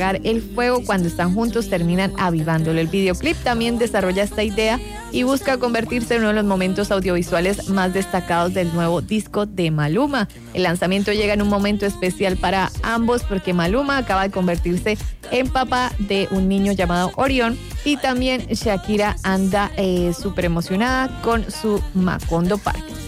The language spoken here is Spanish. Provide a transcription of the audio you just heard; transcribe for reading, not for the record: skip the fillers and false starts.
apagar el fuego cuando están juntos, terminan avivándolo. El videoclip también desarrolla esta idea y busca convertirse en uno de los momentos audiovisuales más destacados del nuevo disco de Maluma. El lanzamiento llega en un momento especial para ambos porque Maluma acaba de convertirse en papá de un niño llamado Orión y también Shakira anda súper emocionada con su Macondo Park.